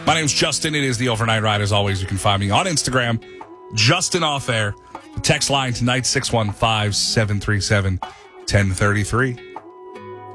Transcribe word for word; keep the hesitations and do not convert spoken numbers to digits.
My name's Justin. It is the Overnight Ride. As always, you can find me on Instagram, Justin Off Air. The text line tonight, six one five, seven three seven, one oh three three.